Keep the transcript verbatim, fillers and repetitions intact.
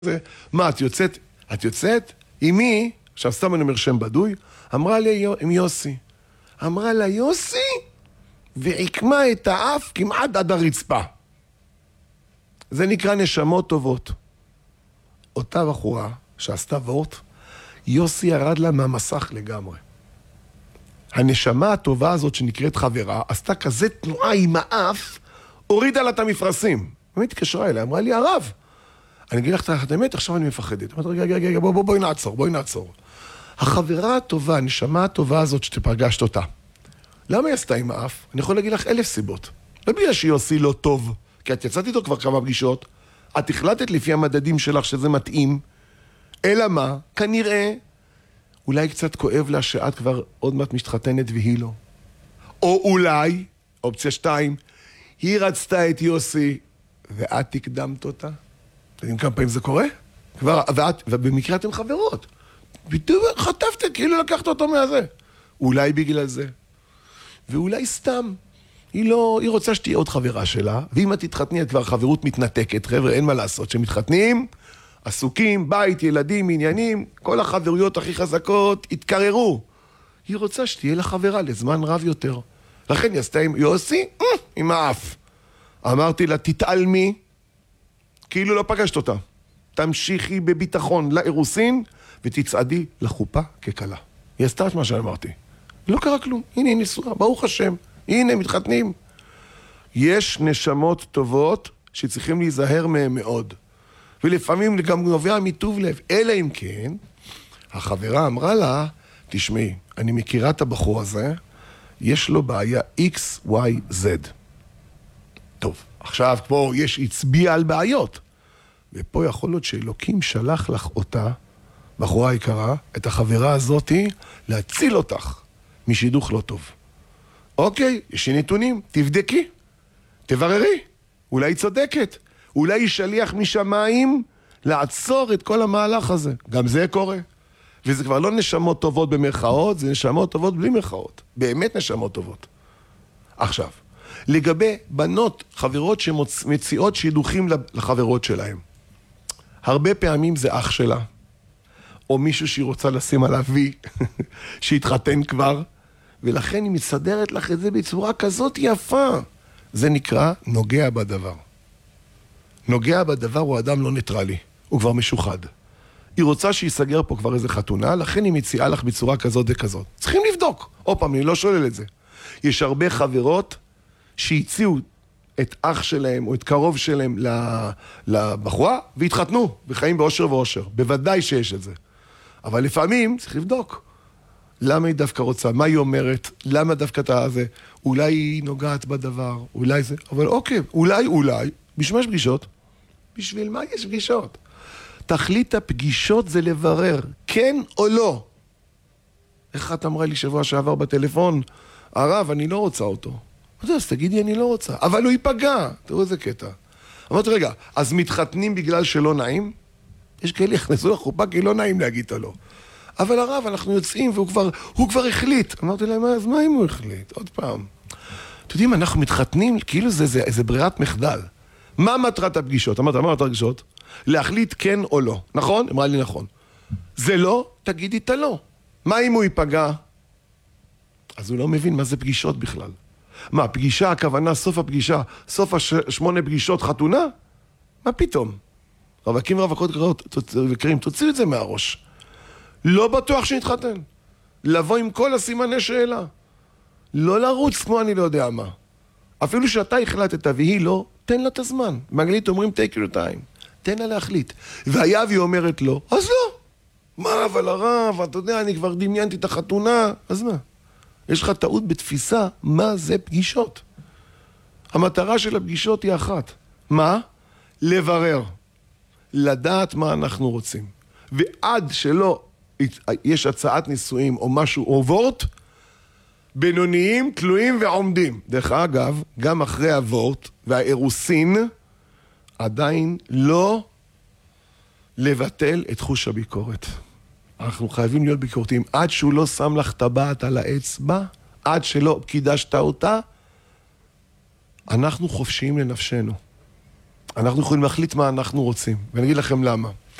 מה, את יוצאת? את יוצאת? עם מי? עכשיו סתם אני אומר שם בדוי. אמרה לי עם יוסי. אמרה לה יוסי, ועיקמה את האף כמעט עד הרצפה. זה נקרא נשמות טובות. אותה בחורה שעשתה וורט, יוסי ירד לה מהמסך לגמרי. הנשמה הטובה הזאת שנקראת חברה, עשתה כזה תנועה עם האף, הורידה לה את המפרסים. היא התקשרה אליה, אמרה לי, הרב, אני אגיד לך את האמת, עכשיו אני מפחדת. אמרתי, רגע, רגע, רגע, בואי בוא, בוא, נעצור, בואי נעצור. החברה הטובה, הנשמה הטובה הזאת שתפגשת אותה, למה היא עשתה עם האף? אני יכול להגיד לך אלף סיבות. לא בגלל שיוסי לא טוב, כי את יצאת איתו כבר כמה פגישות, את החלטת לפי המדדים שלך שזה מתאים, אלא מה? כנראה, אולי קצת כואב לה שאת כבר עוד מעט משתחתנת והיא לא. או אולי, אופציה שתיים, היא רצתה את יוסי ואת תקדמת אותה. אתם יודעים כמה פעמים זה קורה? כבר, ואת, ובמקרה אתם חברות. פתאום חטפתם, כאילו לקחת אותו מהזה. אולי בגלל זה. ואולי סתם. היא לא, היא רוצה שתהיה עוד חברה שלה, ואם את תתחתני, את כבר חברות מתנתקת. חבר'ה, אין מה לעשות. שמתחתנים, עסוקים, בית, ילדים, עניינים, כל החברויות הכי חזקות התקררו. היא רוצה שתהיה לה חברה לזמן רב יותר. לכן היא עשתה עם יוסי, עם האף. אמרתי לה, תתעלמי, כאילו לא פגשת אותה. תמשיכי בביטחון לאירוסין, ותצעדי לחופה כקלה. היא עשתה את מה שאמרתי. לא קרה כלום. הנה, היא ניסויה, ברוך השם. הנה, מתחתנים. יש נשמות טובות שצריכים להיזהר מהם מאוד. ולפעמים גם נובע מטוב לב. אלא אם כן, החברה אמרה לה, תשמעי, אני מכירה את הבחור הזה, יש לו בעיה X, Y, Z. טוב, עכשיו פה יש הצביע על בעיות. ופה יכול להיות שאלוקים שלח לך אותה, בחורה יקרה, את החברה הזאת, להציל אותך משידוך לא טוב. אוקיי, יש לי נתונים, תבדקי, תבררי, אולי היא צודקת, אולי היא שליח משמיים לעצור את כל המהלך הזה. גם זה קורה. וזה כבר לא נשמות טובות במרכאות, זה נשמות טובות בלי מרכאות. באמת נשמות טובות. עכשיו, לגבי בנות, חברות שמציעות שידוכים לחברות שלהם. הרבה פעמים זה אח שלה, או מישהו שהיא רוצה לשים עליו וי, שהתחתן כבר, ולכן היא מסדרת לך את זה בצורה כזאת יפה. זה נקרא נוגע בדבר. נוגע בדבר הוא אדם לא ניטרלי, הוא כבר משוחד. היא רוצה שיסגר פה כבר איזה חתונה, לכן היא מציעה לך בצורה כזאת וכזאת. צריכים לבדוק. עוד פעם, אני לא שולל את זה. יש הרבה חברות שהציעו את אח שלהם או את קרוב שלהם לבחורה, והתחתנו, וחיים באושר ואושר. בוודאי שיש את זה. אבל לפעמים צריך לבדוק. למה היא דווקא רוצה? מה היא אומרת? למה דווקא אתה זה? אולי היא נוגעת בדבר, אולי זה... אבל אוקיי, אולי, אולי, בשביל מה יש פגישות? בשביל מה יש פגישות? תכלית הפגישות זה לברר, כן או לא. איך את אמרה לי שבוע שעבר בטלפון, הרב, אני לא רוצה אותו. אז תגידי, אני לא רוצה. אבל הוא ייפגע. תראו איזה קטע. אמרתי, רגע, אז מתחתנים בגלל שלא נעים? יש כאלה יכנסו לחופה כי לא נעים להגיד לו. אבל הרב, אנחנו יוצאים והוא כבר, הוא כבר החליט. אמרתי להם, אז מה אם הוא החליט? עוד פעם. אתם יודעים, אנחנו מתחתנים, כאילו זה, זה, זה ברירת מחדל. מה מטרת הפגישות? אמרת, מה מטרת הפגישות? להחליט כן או לא. נכון? אמרה לי נכון. זה לא, תגידי את הלא. מה אם הוא ייפגע? אז הוא לא מבין מה זה פגישות בכלל. מה, פגישה, הכוונה, סוף הפגישה, סוף השמונה פגישות חתונה? מה פתאום? רווקים ורווקות וקרים, תוציאו את זה מהראש. לא בטוח שנתחתן. לבוא עם כל הסימני שאלה. לא לרוץ כמו אני לא יודע מה. אפילו שאתה החלטת והיא לא, תן לה את הזמן. באנגלית אומרים take your time. תן לה להחליט. והיה והיא אומרת לא, אז לא. מה, אבל הרב, אתה יודע, אני כבר דמיינתי את החתונה. אז מה? יש לך טעות בתפיסה מה זה פגישות. המטרה של הפגישות היא אחת. מה? לברר. לדעת מה אנחנו רוצים. ועד שלא יש הצעת נישואים או משהו, או וורט, בינוניים, תלויים ועומדים. דרך אגב, גם אחרי הוורט והאירוסין, עדיין לא לבטל את חוש הביקורת. אנחנו חייבים להיות ביקורתיים. עד שהוא לא שם לך טבעת על האצבע, עד שלא קידשת אותה, אנחנו חופשיים לנפשנו. אנחנו יכולים להחליט מה אנחנו רוצים, ואני אגיד לכם למה.